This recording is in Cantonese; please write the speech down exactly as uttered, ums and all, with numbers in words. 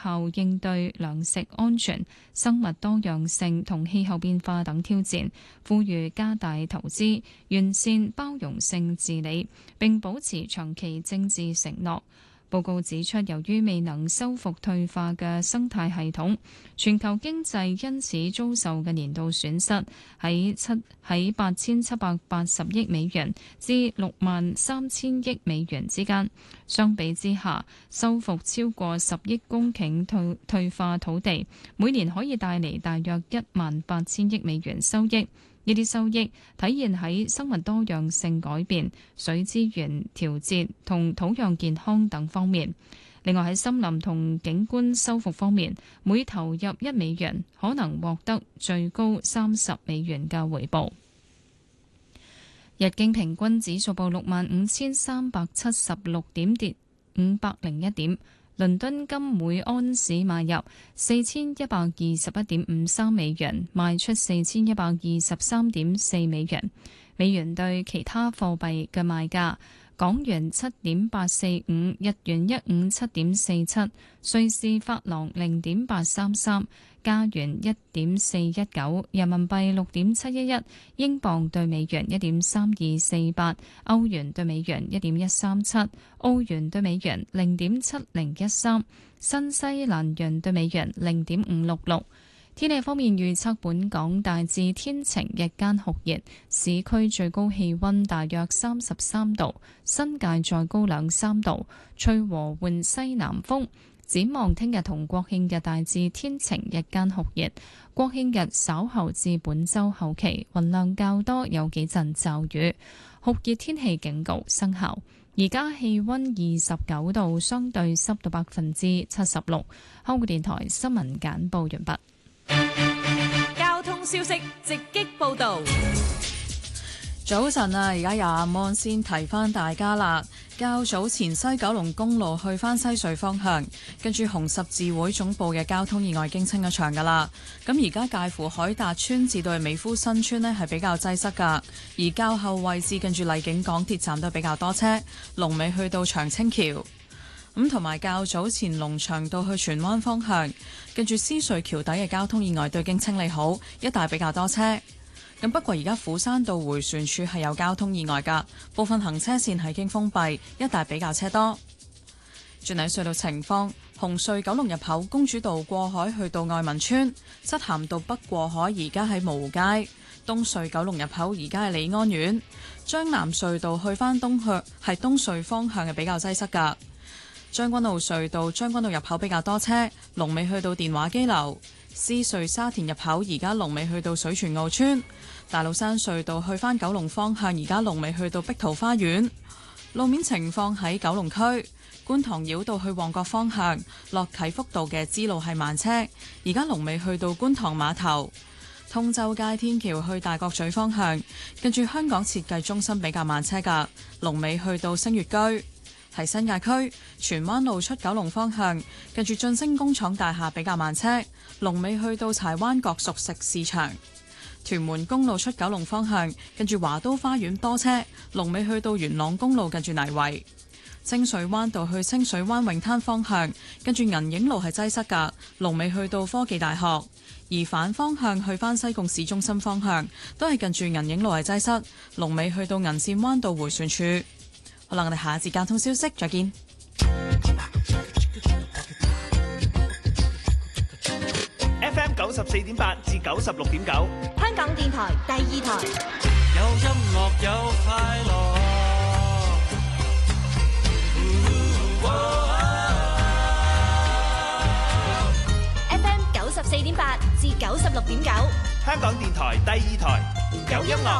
效應對糧食安全、生物多樣性同氣候變化等挑戰，呼籲加大投資、完善包容性治理，並保持長期政治承諾。報告指出，由於未能修復退化嘅生態系統，全球經濟因此遭受嘅年度損失喺七喺八千七百八十億美元至六萬三千億美元之間。相比之下，修復超過十億公頃退退化土地，每年可以帶嚟大約一萬八千億美元收益。呢啲收益體現喺生物多樣性改變、水資源調節同土壤健康等方面。另外喺森林同景觀修復方面，每投入一美元可能獲得最高三十美元嘅回報。日經平均指數報六萬五千三百七十六點，跌五百零一點。倫敦金每安士買入四千一百二十一點五三美元，賣出四千一百二十三點四美元。美元對其他貨幣嘅賣價：港元七點八四五，日元一五七點四七，瑞士法郎零點八三三，加元一點四一九，人民幣六點七一一，英鎊對美元一點三二四八，歐元對美元一點一三七，澳元對美元零點七零一三，新西蘭元對美元零點五六六。天氣方面預測，本港大致天晴，日間酷熱，市區最高氣溫大約三十三度，新界再高兩三度，吹和緩西南風。展望聽日同國慶日大致天晴，日間酷熱。國慶日稍後至本週後期雲量較多，有幾陣驟雨，酷熱天氣警告生效。而家氣溫二十九度，相對濕度百分之七十六。香港電台新聞簡報完畢。 交通消息直擊報道。 早晨啊，而家有阿 Mon 先提翻大家啦。較早前西九龍公路去翻西隧方向，跟住紅十字會總部嘅交通意外經清咗場噶啦。咁而家介乎海達村至到美孚新村呢係比較擠塞噶，而較後位置跟住荔景港鐵站都比較多車，龍尾去到長青橋。咁同埋較早前龍翔道去荃灣方向，跟住獅隧橋底嘅交通意外都已經清理好，一帶比較多車。咁不過而家斧山道迴旋處係有交通意外㗎，部分行車線係已經封閉，一帶比較車多。轉睇隧道情況，紅隧九龍入口公主道過海去到愛民村，漆咸道北過海而家喺蕪湖街，東隧九龍入口而家係利安苑，將南隧道去返東向係東隧方向係比較擠塞㗎。將軍澳隧道將軍澳入口比較多車，龍尾去到電話機樓。獅隧沙田入口而家龍尾去到水泉澳村，大老山隧道去返九龍方向而家龍尾去到碧桃花園。路面情況喺九龍區觀塘繞道去旺角方向落啟福道嘅支路係慢車，而家龍尾去到觀塘碼頭。通州街天橋去大角咀方向跟住香港設計中心比較慢車㗎，龍尾去到星月居。喺新界區荃灣路出九龍方向，近住晉升工廠大廈比較慢車，龍尾去到柴灣角熟食市場。屯門公路出九龍方向，近住華都花園多車，龍尾去到元朗公路近住泥圍。清水灣道去清水灣泳灘方向，近住銀影路係擠塞㗎，龍尾去到科技大學。而反方向去返西貢市中心方向，都係近住銀影路係擠塞，龍尾去到銀線灣道迴旋處。好啦，我哋下一節交通消息再見。 F M 九十四點八至九十六點九， 香港電台第二台。 有音樂有快樂。 F M 九十四點八至九十六點九， 香港電台第二台有音樂。